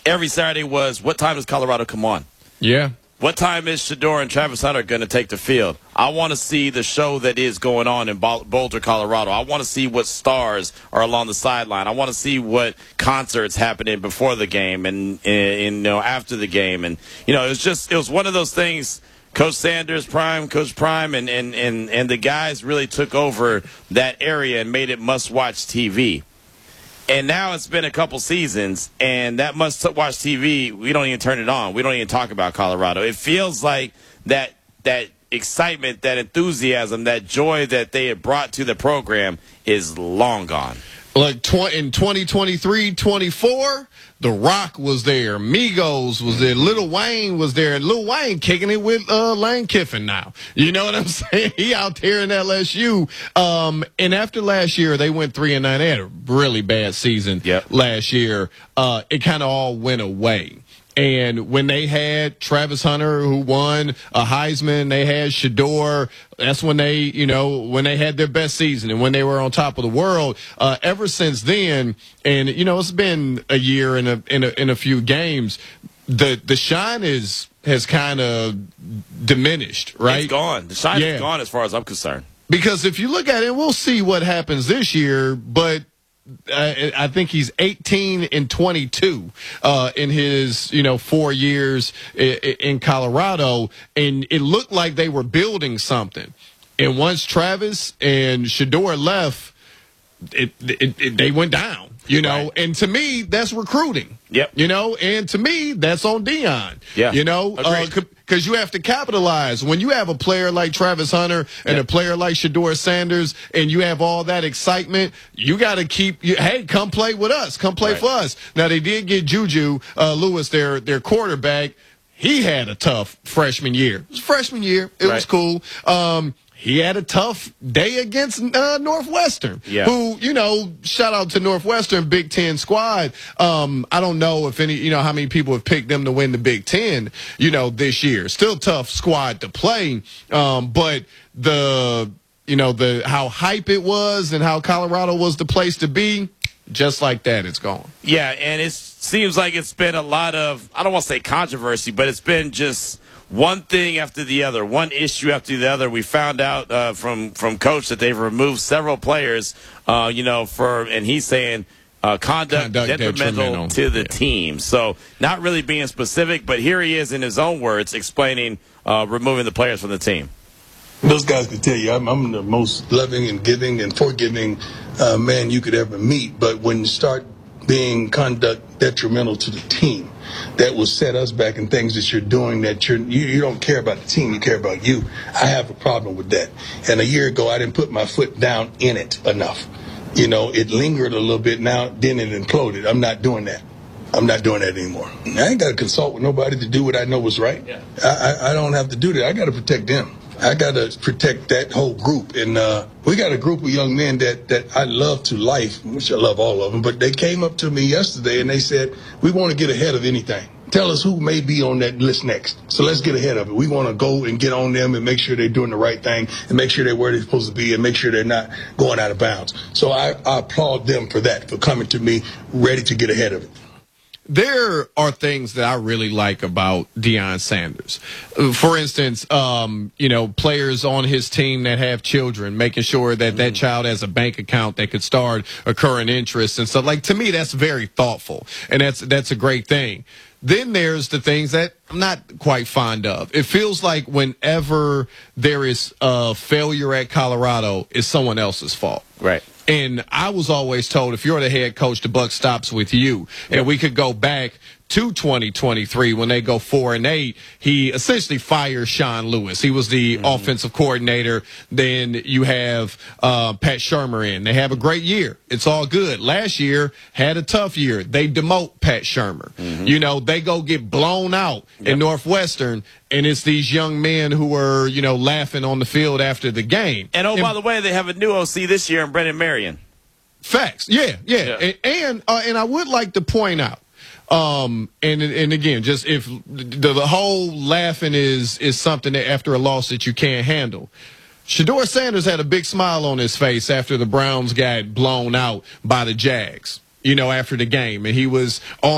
every Saturday was, what time does Colorado come on? Yeah. What time is Shedeur and Travis Hunter going to take the field? I want to see the show that is going on in Boulder, Colorado. I want to see what stars are along the sideline. I want to see what concerts happening before the game and after the game. And it was one of those things. Coach Sanders, Coach Prime, and the guys really took over that area and made it must-watch TV. And now it's been a couple seasons, and that must-watch TV, we don't even turn it on. We don't even talk about Colorado. It feels like that excitement, that enthusiasm, that joy that they had brought to the program is long gone. Like in 2023-24, The Rock was there, Migos was there, Lil Wayne was there, and Lil Wayne kicking it with Lane Kiffin now. You know what I'm saying? He out there in LSU. And after last year, they went 3-9. They had a really bad season last year. It kind of all went away. And when they had Travis Hunter, who won a Heisman, they had Shedeur. That's when they, when they had their best season and when they were on top of the world. Ever since then, and it's been a year and a few games. The shine has kind of diminished, right? It's gone. The shine is gone as far as I'm concerned. Because if you look at it, we'll see what happens this year, but I think he's 18-22 in his 4 years in Colorado, and it looked like they were building something. And once Travis and Shedeur left, they went down. Right. And to me, that's recruiting. Yep. And to me, that's on Deion. Yeah. Because you have to capitalize. When you have a player like Travis Hunter and a player like Shedeur Sanders, and you have all that excitement, you got to keep, hey, come play with us. Come play for us. Now, they did get Juju Lewis, their quarterback. He had a tough freshman year. It was freshman year. It was cool. He had a tough day against Northwestern, who, shout out to Northwestern, Big Ten squad. I don't know if how many people have picked them to win the Big Ten, this year. Still tough squad to play. But how hype it was and how Colorado was the place to be, just like that, it's gone. Yeah, and it seems like it's been a lot of, I don't want to say controversy, but it's been just one thing after the other, one issue after the other. We found out from Coach that they've removed several players, and he's saying conduct detrimental to the team. So not really being specific, but here he is in his own words explaining removing the players from the team. Those guys can tell you I'm the most loving and giving and forgiving man you could ever meet. But when you start being conduct detrimental to the team, that will set us back in things that you're doing that you don't care about the team, you care about you. I have a problem with that. And a year ago, I didn't put my foot down in it enough. It lingered a little bit. Now, then it imploded. I'm not doing that. I'm not doing that anymore. I ain't got to consult with nobody to do what I know was right. Yeah. I don't have to do that. I got to protect them. I got to protect that whole group. And we got a group of young men that I love to life, which I love all of them. But they came up to me yesterday and they said, we want to get ahead of anything. Tell us who may be on that list next. So let's get ahead of it. We want to go and get on them and make sure they're doing the right thing and make sure they're where they're supposed to be and make sure they're not going out of bounds. So I applaud them for that, for coming to me ready to get ahead of it. There are things that I really like about Deion Sanders. For instance, players on his team that have children, making sure that that child has a bank account that could start a current interest and stuff. Like, to me, that's very thoughtful, and that's a great thing. Then there's the things that I'm not quite fond of. It feels like whenever there is a failure at Colorado, it's someone else's fault. Right. And I was always told, if you're the head coach, the buck stops with you. And we could go back to 2023 when they go 4-8. He essentially fires Sean Lewis. He was the offensive coordinator. Then you have Pat Shurmur in. They have a great year. It's all good. Last year had a tough year. They demote Pat Shurmur. They go get blown out in Northwestern, and it's these young men who are, laughing on the field after the game. And by the way, they have a new OC this year in Brendan Marion. Facts. Yeah. And I would like to point out, and again, just if the whole laughing is something that after a loss that you can't handle. Shedeur Sanders had a big smile on his face after the Browns got blown out by the Jags, after the game, and he was on